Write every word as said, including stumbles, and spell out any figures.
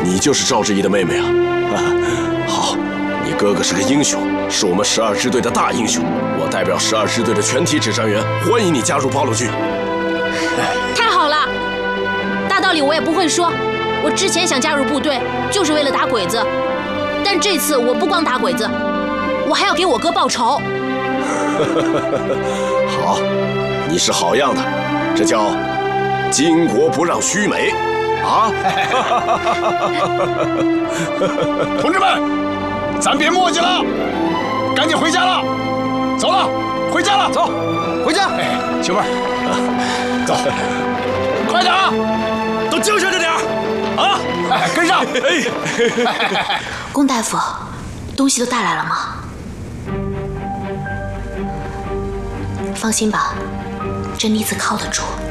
你就是赵志毅的妹妹啊！啊，好，你哥哥是个英雄，是我们十二支队的大英雄。我代表十二支队的全体指战员，欢迎你加入八路军。 太好了，大道理我也不会说。我之前想加入部队，就是为了打鬼子，但这次我不光打鬼子，我还要给我哥报仇。 好，你是好样的，这叫巾帼不让须眉啊！ 同志们，咱别磨叽了，赶紧回家了。走了，回家了，走，回家。哎，媳妇儿，走，快点啊，都精神着点啊！哎，跟上。哎， 龚大夫，东西都带来了吗？放心吧，这妮子靠得住。